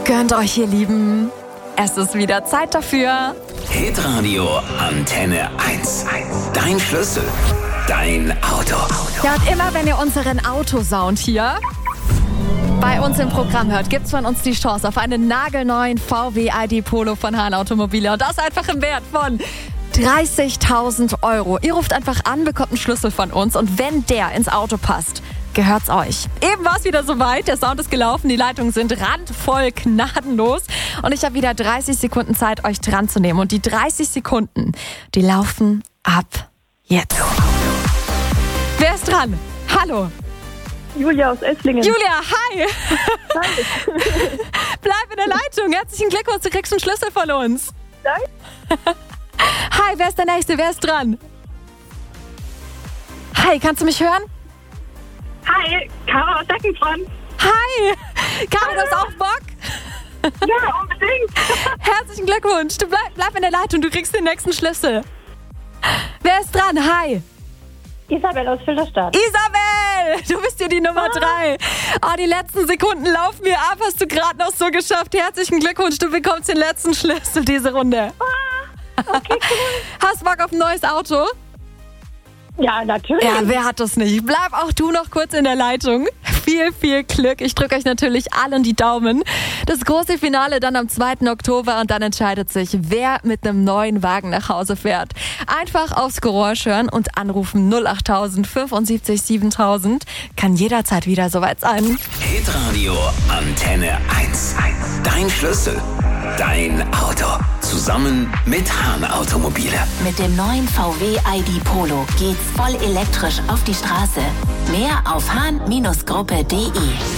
Gönnt euch, ihr Lieben. Es ist wieder Zeit dafür. Hitradio Antenne 1. Dein Schlüssel. Dein Auto. Ja, und immer wenn ihr unseren Autosound hier bei uns im Programm hört, gibt's von uns die Chance auf einen nagelneuen VW ID Polo von Hahn Automobile. Und das einfach im Wert von 30.000 Euro. Ihr ruft einfach an, bekommt einen Schlüssel von uns und wenn der ins Auto passt, gehört's euch. Eben war es wieder soweit, der Sound ist gelaufen, die Leitungen sind randvoll, gnadenlos und ich habe wieder 30 Sekunden Zeit, euch dran zu nehmen. Und die 30 Sekunden, die laufen ab jetzt. Wer ist dran? Hallo. Julia aus Esslingen. Julia, hi. Bleib in der Leitung. Herzlichen Glückwunsch, du kriegst einen Schlüssel von uns. Danke. Hi, wer ist der Nächste? Wer ist dran? Hi, kannst du mich hören? Hi, Caro aus Eckenfront. Hi. Caro, du hast auch Bock? Ja, unbedingt. Herzlichen Glückwunsch. Du bleib in der Leitung, du kriegst den nächsten Schlüssel. Wer ist dran? Hi. Isabel aus Filderstadt. Isabel, du bist hier die Nummer 3. Oh, die letzten Sekunden laufen mir ab. Hast du gerade noch so geschafft. Herzlichen Glückwunsch, du bekommst den letzten Schlüssel diese Runde. Okay, cool. Hast Bock auf ein neues Auto? Ja, natürlich. Ja, wer hat das nicht? Bleib auch du noch kurz in der Leitung. Viel, viel Glück. Ich drücke euch natürlich allen die Daumen. Das große Finale dann am 2. Oktober und dann entscheidet sich, wer mit einem neuen Wagen nach Hause fährt. Einfach aufs Geräusch hören und anrufen 08000 75 7000. Kann jederzeit wieder soweit sein. Hitradio Antenne 1. Dein Schlüssel. Dein Auto. Zusammen mit Hahn Automobile. Mit dem neuen VW ID Polo geht's voll elektrisch auf die Straße. Mehr auf hahn-gruppe.de.